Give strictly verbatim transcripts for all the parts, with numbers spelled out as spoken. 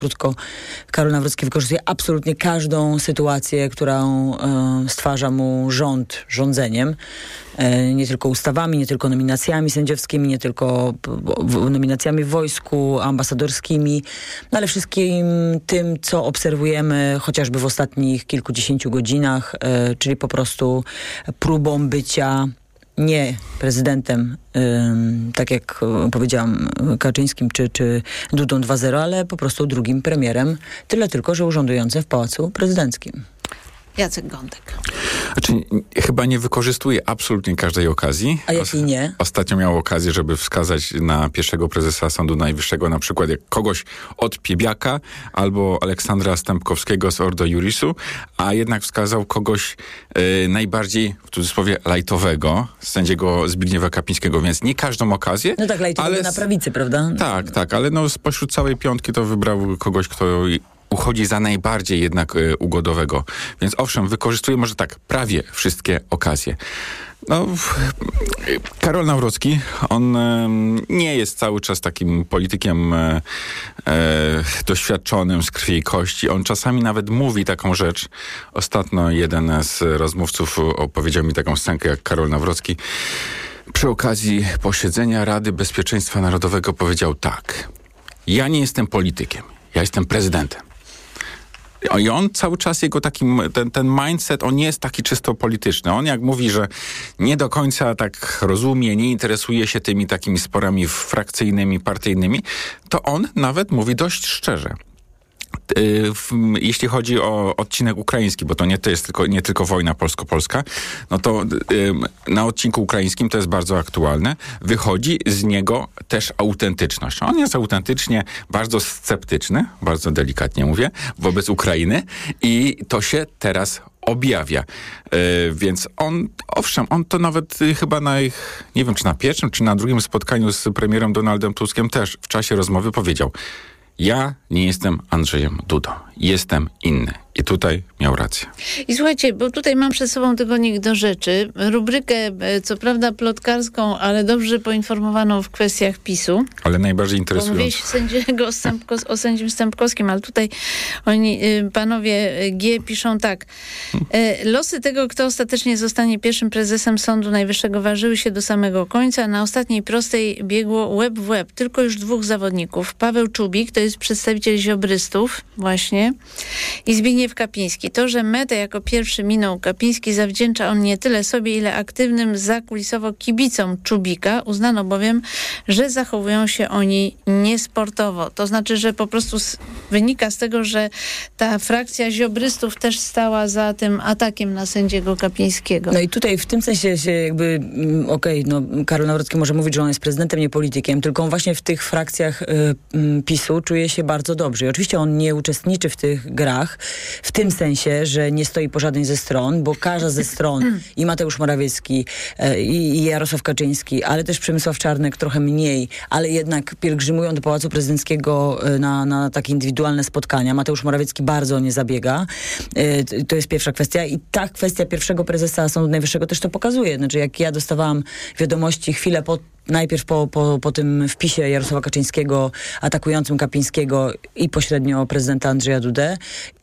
Krótko, Karol Nawrocki wykorzystuje absolutnie każdą sytuację, którą e, stwarza mu rząd rządzeniem. E, nie tylko ustawami, nie tylko nominacjami sędziowskimi, nie tylko w, nominacjami w wojsku, ambasadorskimi, no ale wszystkim tym, co obserwujemy chociażby w ostatnich kilkudziesięciu godzinach, e, czyli po prostu próbą bycia nie prezydentem, ym, tak jak powiedziałam, Kaczyńskim czy, czy Dudą dwa zero, ale po prostu drugim premierem. Tyle tylko, że urzędującym w Pałacu Prezydenckim. Jacek Gądek. Znaczy, chyba nie wykorzystuje absolutnie każdej okazji. A jeśli nie? Ostatnio miał okazję, żeby wskazać na pierwszego prezesa Sądu Najwyższego, na przykład jak kogoś od Piebiaka albo Aleksandra Stępkowskiego z Ordo Iurisu, a jednak wskazał kogoś e, najbardziej, w cudzysłowie, lajtowego, sędziego Zbigniewa Kapińskiego, więc nie każdą okazję. No tak, lajtowy ale na prawicy, prawda? Tak, tak, ale no spośród całej piątki to wybrał kogoś, kto uchodzi za najbardziej jednak y, ugodowego. Więc owszem, wykorzystuje może tak prawie wszystkie okazje. No, y, Karol Nawrocki, on y, nie jest cały czas takim politykiem y, y, doświadczonym z krwi i kości. On czasami nawet mówi taką rzecz. Ostatnio jeden z rozmówców opowiedział mi taką scenkę, jak Karol Nawrocki przy okazji posiedzenia Rady Bezpieczeństwa Narodowego powiedział tak: ja nie jestem politykiem, ja jestem prezydentem. I on cały czas, jego takim, ten, ten mindset, on nie jest taki czysto polityczny. On jak mówi, że nie do końca tak rozumie, nie interesuje się tymi takimi sporami frakcyjnymi, partyjnymi, to on nawet mówi dość szczerze. Jeśli chodzi o odcinek ukraiński, bo to nie to jest tylko, nie tylko wojna polsko-polska, no to na odcinku ukraińskim to jest bardzo aktualne. Wychodzi z niego też autentyczność. On jest autentycznie bardzo sceptyczny, bardzo delikatnie mówię, wobec Ukrainy i to się teraz objawia. Yy, więc on, owszem, on to nawet yy, chyba na ich, nie wiem, czy na pierwszym, czy na drugim spotkaniu z premierem Donaldem Tuskiem też w czasie rozmowy powiedział: ja nie jestem Andrzejem Dudą. Jestem inny. I tutaj miał rację. I słuchajcie, bo tutaj mam przed sobą tygodnik Do Rzeczy. Rubrykę, co prawda plotkarską, ale dobrze poinformowaną w kwestiach PiSu. Ale najbardziej interesującą. Mówiłeś sędziego Stępko- o sędzim Stępkowskim, ale tutaj oni, panowie G, piszą tak. Losy tego, kto ostatecznie zostanie pierwszym prezesem Sądu Najwyższego, ważyły się do samego końca. Na ostatniej prostej biegło łeb w łeb. Tylko już dwóch zawodników. Paweł Czubik, to jest przedstawiciel ziobrystów właśnie, i Zbigniew Kapiński. To, że metę jako pierwszy minął Kapiński, zawdzięcza on nie tyle sobie, ile aktywnym zakulisowo kibicom Czubika. Uznano bowiem, że zachowują się oni niesportowo. To znaczy, że po prostu z, wynika z tego, że ta frakcja ziobrystów też stała za tym atakiem na sędziego Kapińskiego. No i tutaj w tym sensie się jakby, okej, okay, no Karol Nawrocki może mówić, że on jest prezydentem, nie politykiem, tylko on właśnie w tych frakcjach y, y, PiSu czuje się bardzo dobrze. I oczywiście on nie uczestniczy w tych grach, w tym sensie, że nie stoi po żadnej ze stron, bo każda ze stron, i Mateusz Morawiecki, i, i Jarosław Kaczyński, ale też Przemysław Czarnek trochę mniej, ale jednak pielgrzymują do Pałacu Prezydenckiego na, na takie indywidualne spotkania. Mateusz Morawiecki bardzo o nie zabiega. To jest pierwsza kwestia. I ta kwestia pierwszego prezesa Sądu Najwyższego też to pokazuje. Znaczy, jak ja dostawałam wiadomości chwilę po najpierw po, po, po tym wpisie Jarosława Kaczyńskiego atakującym Kapińskiego i pośrednio prezydenta Andrzeja Dudę,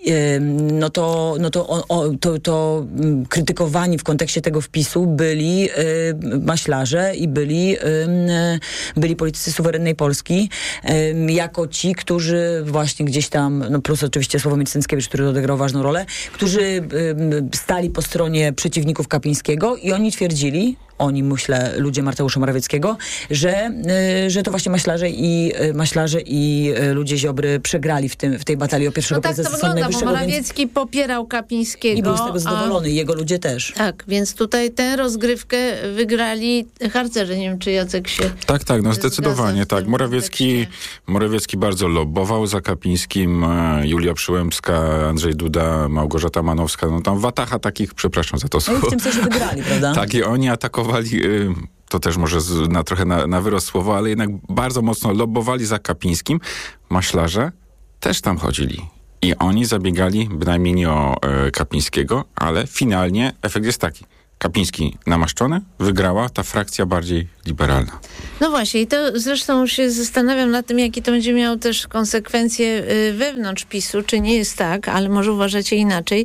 no to, no to, o, o, to, to krytykowani w kontekście tego wpisu byli y, maślarze i byli, y, byli politycy suwerennej Polski y, jako ci, którzy właśnie gdzieś tam, no plus oczywiście Sławomir Cęckiewicz, który odegrał ważną rolę, którzy y, stali po stronie przeciwników Kapińskiego i oni twierdzili, oni, myślę, ludzie Mateusza Morawieckiego, że, y, że to właśnie maślarze i y, maślarze i y, ludzie Ziobry przegrali w, tym, w tej batalii o pierwszego no tak prezesa to Sądu wygląda, bo Najwyższego. Morawiecki więc... popierał Kapińskiego. I był z tego zadowolony, a... i jego ludzie też. Tak, więc tutaj tę rozgrywkę wygrali harcerze. Nie wiem, czy Jacek się Tak, tak, no zdecydowanie, tak. Morawiecki, Morawiecki bardzo lobbował za Kapińskim, Julia Przyłębska, Andrzej Duda, Małgorzata Manowska, no tam watacha takich, przepraszam za to słowo. No i w tym sensie wygrali, prawda? Tak, i oni atakowali, to też może na, trochę na, na wyrost słowo, ale jednak bardzo mocno lobbowali za Kapińskim. Maślarze też tam chodzili. I oni zabiegali bynajmniej nie o e, Kapińskiego, ale finalnie efekt jest taki. Kapiński namaszczony, wygrała ta frakcja bardziej liberalna. No właśnie i to zresztą się zastanawiam nad tym, jakie to będzie miało też konsekwencje wewnątrz PiSu, czy nie jest tak, ale może uważacie inaczej,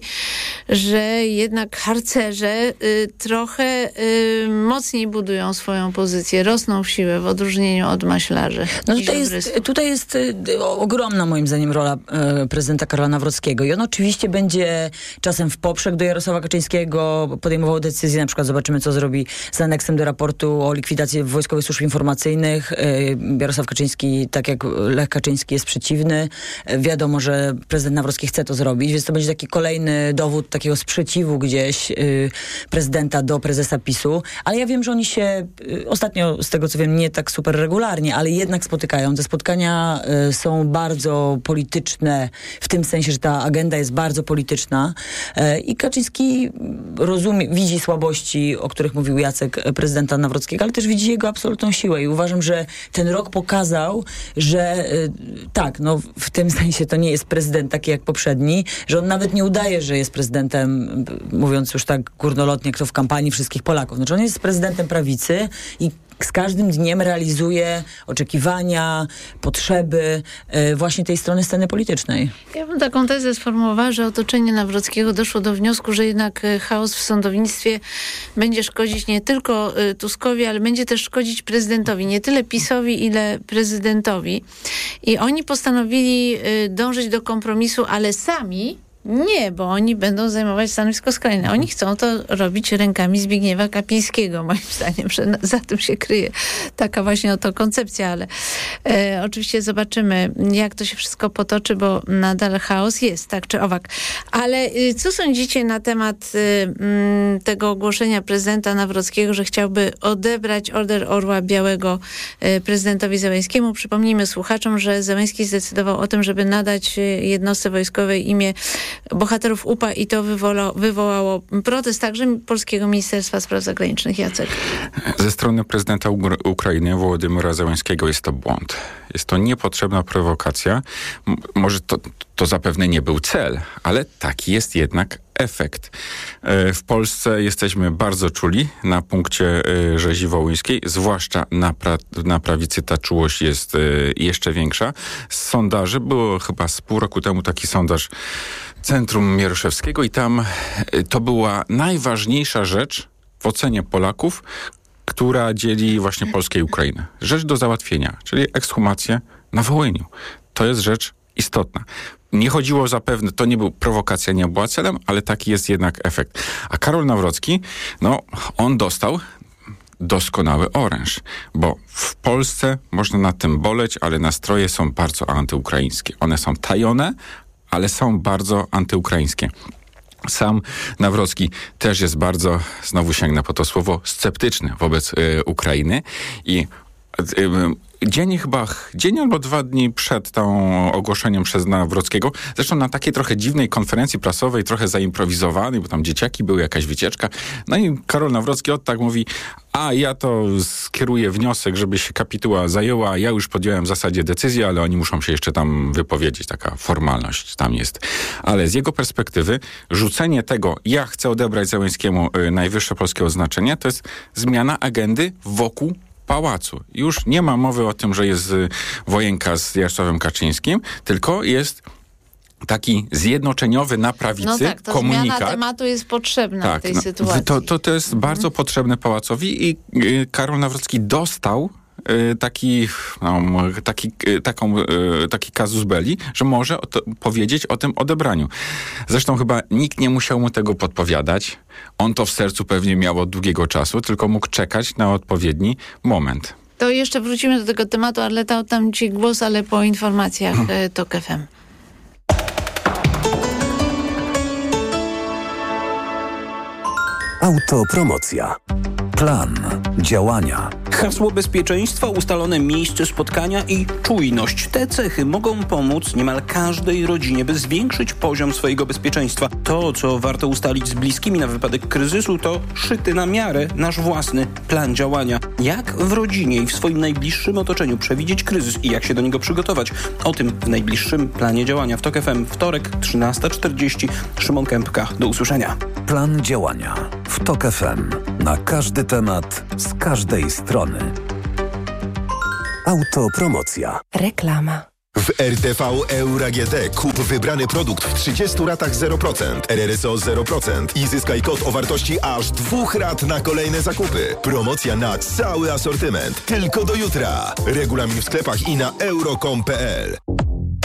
że jednak harcerze y, trochę y, mocniej budują swoją pozycję, rosną w siłę w odróżnieniu od maślarzy. No tutaj jest, tutaj jest y, ogromna moim zdaniem rola y, prezydenta Karola Nawrockiego i on oczywiście będzie czasem w poprzek do Jarosława Kaczyńskiego podejmował decyzje, na przykład zobaczymy, co zrobi z aneksem do raportu o likwidacji wojskowych służb informacyjnych. Jarosław Kaczyński, tak jak Lech Kaczyński, jest przeciwny. Wiadomo, że prezydent Nawrocki chce to zrobić, więc to będzie taki kolejny dowód takiego sprzeciwu gdzieś prezydenta do prezesa PiSu. Ale ja wiem, że oni się ostatnio, z tego co wiem, nie tak super regularnie, ale jednak spotykają. Te spotkania są bardzo polityczne, w tym sensie, że ta agenda jest bardzo polityczna i Kaczyński rozumie, widzi słabości, o których mówił Jacek, prezydenta Nawrockiego, ale też widzi jego absolutną siłę i uważam, że ten rok pokazał, że y, tak, no w tym sensie to nie jest prezydent taki jak poprzedni, że on nawet nie udaje, że jest prezydentem, mówiąc już tak górnolotnie, jak to w kampanii wszystkich Polaków. Znaczy on jest prezydentem prawicy i z każdym dniem realizuje oczekiwania, potrzeby y, właśnie tej strony sceny politycznej. Ja bym taką tezę sformułowała, że otoczenie Nawrockiego doszło do wniosku, że jednak chaos w sądownictwie będzie szkodzić nie tylko y, Tuskowi, ale będzie też szkodzić prezydentowi. Nie tyle PiSowi, ile prezydentowi. I oni postanowili y, dążyć do kompromisu, ale sami nie, bo oni będą zajmować stanowisko skrajne. Oni chcą to robić rękami Zbigniewa Kapińskiego, moim zdaniem, że za tym się kryje taka właśnie oto koncepcja, ale e, oczywiście zobaczymy, jak to się wszystko potoczy, bo nadal chaos jest, tak czy owak. Ale e, co sądzicie na temat e, m, tego ogłoszenia prezydenta Nawrockiego, że chciałby odebrać Order Orła Białego e, prezydentowi Zełenskiemu? Przypomnijmy słuchaczom, że Zełenski zdecydował o tym, żeby nadać e, jednostce wojskowej imię bohaterów U P A i to wywołało, wywołało protest także Polskiego Ministerstwa Spraw Zagranicznych. Jacek. Ze strony prezydenta Ugr- Ukrainy Wołodymyra Zełenskiego jest to błąd. Jest to niepotrzebna prowokacja. M- może to, to zapewne nie był cel, ale taki jest jednak efekt. E, w Polsce jesteśmy bardzo czuli na punkcie e, rzezi wołyńskiej, zwłaszcza na, pra- na prawicy ta czułość jest e, jeszcze większa. Z sondaży, było chyba z pół roku temu taki sondaż Centrum Mieroszewskiego i tam to była najważniejsza rzecz w ocenie Polaków, która dzieli właśnie Polskę i Ukrainę. Rzecz do załatwienia, czyli ekshumację na Wołyniu. To jest rzecz istotna. Nie chodziło zapewne, to nie był prowokacja, nie była celem, ale taki jest jednak efekt. A Karol Nawrocki, no on dostał doskonały oręż, bo w Polsce można nad tym boleć, ale nastroje są bardzo antyukraińskie. One są tajone, ale są bardzo antyukraińskie. Sam Nawrocki też jest bardzo, znowu sięgnę po to słowo, sceptyczny wobec y, Ukrainy i y, y, dzień chyba, dzień albo dwa dni przed tą ogłoszeniem przez Nawrockiego, zresztą na takiej trochę dziwnej konferencji prasowej, trochę zaimprowizowanej, bo tam dzieciaki były, jakaś wycieczka, no i Karol Nawrocki od tak mówi, a ja to skieruję wniosek, żeby się kapituła zajęła, ja już podjąłem w zasadzie decyzję, ale oni muszą się jeszcze tam wypowiedzieć, taka formalność tam jest. Ale z jego perspektywy rzucenie tego, ja chcę odebrać Zełenskiemu y, najwyższe polskie oznaczenie, to jest zmiana agendy wokół pałacu. Już nie ma mowy o tym, że jest y, wojenka z Jarosławem Kaczyńskim, tylko jest taki zjednoczeniowy na prawicy no tak, to komunikat. Zmiana tematu jest potrzebna tak, w tej no, sytuacji. To, to, to jest mhm. bardzo potrzebne pałacowi i y, Karol Nawrocki dostał y, taki, no, taki, y, taką, y, taki casus belli, że może o to, powiedzieć o tym odebraniu. Zresztą chyba nikt nie musiał mu tego podpowiadać. On to w sercu pewnie miał od długiego czasu, tylko mógł czekać na odpowiedni moment. To jeszcze wrócimy do tego tematu, ale to oddam ci głos, ale po informacjach hmm. TOK F M. Autopromocja. Plan działania. Hasło bezpieczeństwa, ustalone miejsce spotkania i czujność. Te cechy mogą pomóc niemal każdej rodzinie, by zwiększyć poziom swojego bezpieczeństwa. To, co warto ustalić z bliskimi na wypadek kryzysu, to szyty na miarę nasz własny plan działania. Jak w rodzinie i w swoim najbliższym otoczeniu przewidzieć kryzys i jak się do niego przygotować? O tym w najbliższym planie działania w TOK F M. Wtorek, trzynasta czterdzieści. Szymon Kępka. Do usłyszenia. Plan działania. w TOK F M. Na każdy temat, z każdej strony. Autopromocja. Reklama. W R T V Euro A G D kup wybrany produkt w trzydziestu ratach zero procent, R R S O zero procent i zyskaj kod o wartości aż dwóch rat na kolejne zakupy. Promocja na cały asortyment. Tylko do jutra. Regulamin w sklepach i na euro kropka com kropka p l.